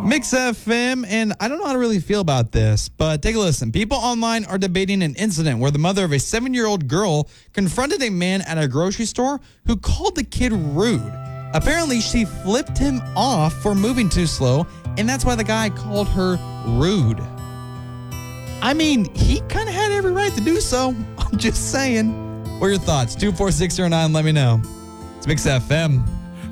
Mix FM, and I don't know how to really feel about this, but take a listen. People online are debating an incident where the mother of a 7-year-old girl confronted a man at a grocery store who called the kid rude. Apparently, she flipped him off for moving too slow, and that's why the guy called her rude. I mean, he kind of had every right to do so. I'm just saying. What are your thoughts? 24609, let me know. It's Mix FM.